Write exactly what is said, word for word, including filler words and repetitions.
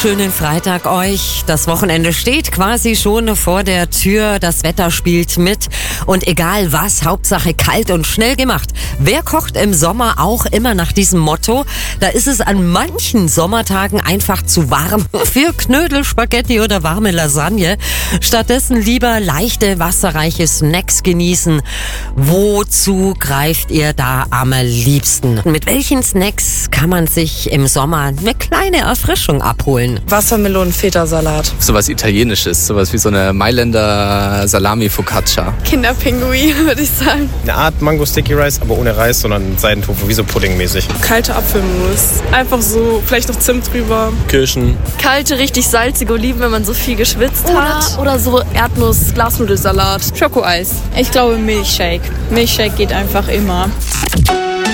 wunderschönen Freitag euch. Das Wochenende steht quasi schon vor der Tür. Das Wetter spielt mit. Und egal was, Hauptsache kalt und schnell gemacht. Wer kocht im Sommer auch immer nach diesem Motto? Da ist es an manchen Sommertagen einfach zu warm für Knödel, Spaghetti oder warme Lasagne. Stattdessen lieber leichte, wasserreiche Snacks genießen. Wozu greift ihr da am liebsten? Mit welchen Snacks kann man sich im Sommer eine kleine Erfrischung abholen? Wassermelonen-Feta-Salat. Sowas Italienisches, sowas wie so eine Mailänder Salami-Focaccia. Kinderpinguin, würde ich sagen. Eine Art Mango-Sticky-Rice, aber ohne Reis, sondern Seidentofu, wie so Pudding-mäßig. Kalte Apfelmus. Einfach so, vielleicht noch Zimt drüber. Kirschen. Kalte, richtig salzige Oliven, wenn man so viel geschwitzt Oder, hat. oder so Erdnuss-Glasnudelsalat. Schokoeis. Ich glaube Milchshake. Milchshake geht einfach immer.